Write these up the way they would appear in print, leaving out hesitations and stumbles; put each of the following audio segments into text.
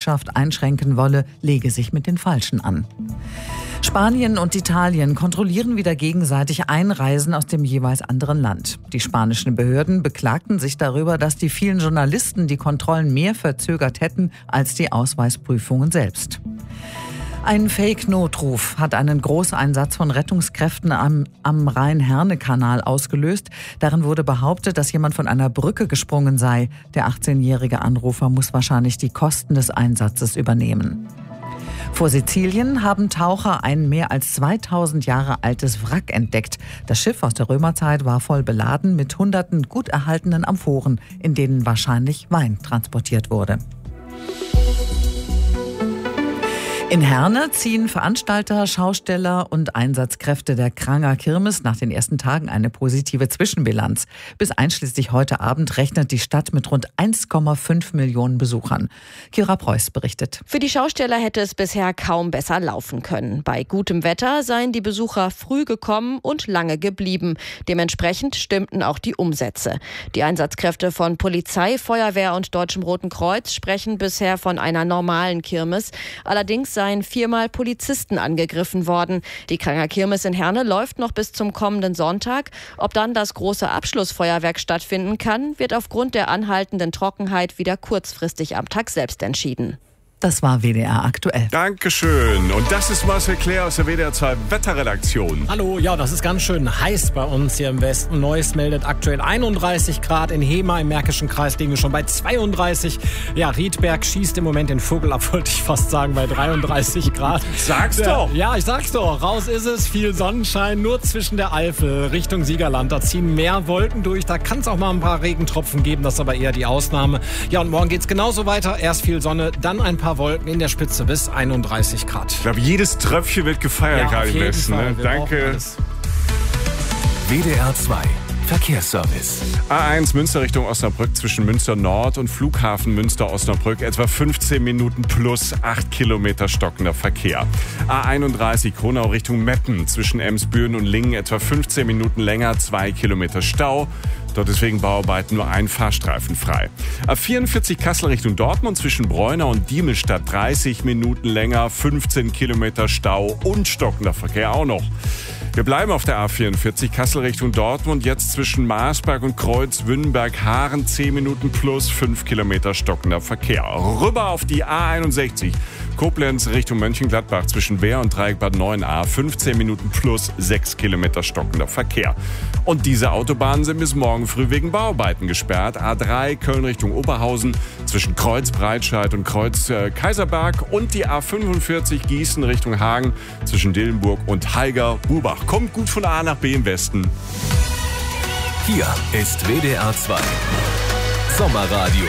Wirtschaft einschränken wolle, lege sich mit den Falschen an. Spanien und Italien kontrollieren wieder gegenseitig Einreisen aus dem jeweils anderen Land. Die spanischen Behörden beklagten sich darüber, dass die vielen Journalisten die Kontrollen mehr verzögert hätten als die Ausweisprüfungen selbst. Ein Fake-Notruf hat einen Großeinsatz von Rettungskräften am Rhein-Herne-Kanal ausgelöst. Darin wurde behauptet, dass jemand von einer Brücke gesprungen sei. Der 18-jährige Anrufer muss wahrscheinlich die Kosten des Einsatzes übernehmen. Vor Sizilien haben Taucher ein mehr als 2000 Jahre altes Wrack entdeckt. Das Schiff aus der Römerzeit war voll beladen mit hunderten gut erhaltenen Amphoren, in denen wahrscheinlich Wein transportiert wurde. In Herne ziehen Veranstalter, Schausteller und Einsatzkräfte der Kranger Kirmes nach den ersten Tagen eine positive Zwischenbilanz. Bis einschließlich heute Abend rechnet die Stadt mit rund 1,5 Millionen Besuchern. Kira Preuß berichtet. Für die Schausteller hätte es bisher kaum besser laufen können. Bei gutem Wetter seien die Besucher früh gekommen und lange geblieben. Dementsprechend stimmten auch die Umsätze. Die Einsatzkräfte von Polizei, Feuerwehr und Deutschem Roten Kreuz sprechen bisher von einer normalen Kirmes. Allerdings seien 4-mal Polizisten angegriffen worden. Die Kranger Kirmes in Herne läuft noch bis zum kommenden Sonntag. Ob dann das große Abschlussfeuerwerk stattfinden kann, wird aufgrund der anhaltenden Trockenheit wieder kurzfristig am Tag selbst entschieden. Das war WDR aktuell. Dankeschön. Und das ist Marcel Claire aus der WDR 2 Wetterredaktion. Hallo, ja, das ist ganz schön heiß bei uns hier im Westen. Neuss meldet aktuell 31 Grad. In Hema im Märkischen Kreis liegen wir schon bei 32. Ja, Riedberg schießt im Moment den Vogel ab, wollte ich fast sagen, bei 33 Grad. Sag's doch. Ja, ich sag's doch. Raus ist es. Viel Sonnenschein, nur zwischen der Eifel Richtung Siegerland. Da ziehen mehr Wolken durch. Da kann es auch mal ein paar Regentropfen geben. Das ist aber eher die Ausnahme. Ja, und morgen geht's genauso weiter. Erst viel Sonne, dann ein paar Wolken in der Spitze bis 31 Grad. Ich glaube, jedes Tröpfchen wird gefeiert, gerade im Westen. Ne? Danke. WDR 2 Verkehrsservice. A1 Münster Richtung Osnabrück zwischen Münster Nord und Flughafen Münster-Osnabrück etwa 15 Minuten plus 8 Kilometer stockender Verkehr. A31 Kronau Richtung Meppen zwischen Emsbüren und Lingen etwa 15 Minuten länger, 2 Kilometer Stau. Dort ist wegen Bauarbeiten nur ein Fahrstreifen frei. A44 Kassel Richtung Dortmund zwischen Bräunau und Diemelstadt 30 Minuten länger, 15 Kilometer Stau und stockender Verkehr auch noch. Wir bleiben auf der A44 Kassel Richtung Dortmund, jetzt zwischen Marsberg und Kreuz-Wünnenberg-Haaren 10 Minuten plus 5 Kilometer stockender Verkehr. Rüber auf die A61 Koblenz Richtung Mönchengladbach zwischen Wehr und Dreieck Bad 9a 15 Minuten plus 6 Kilometer stockender Verkehr. Und diese Autobahnen sind bis morgen früh wegen Bauarbeiten gesperrt. A3 Köln Richtung Oberhausen zwischen Kreuz Breitscheid und Kreuz Kaiserberg und die A45 Gießen Richtung Hagen zwischen Dillenburg und Haiger-Burbach. Kommt gut von A nach B im Westen. Hier ist WDR 2 Sommerradio.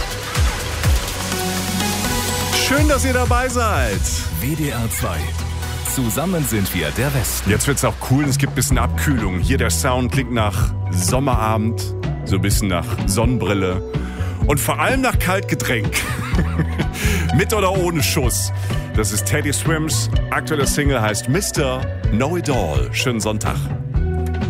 Schön, dass ihr dabei seid. WDR 2. Zusammen sind wir der Westen. Jetzt wird's auch cool, es gibt ein bisschen Abkühlung. Hier der Sound klingt nach Sommerabend, so ein bisschen nach Sonnenbrille und vor allem nach Kaltgetränk. Mit oder ohne Schuss. Das ist Teddy Swims. Aktuelle Single heißt Mr. Know It All. Schönen Sonntag.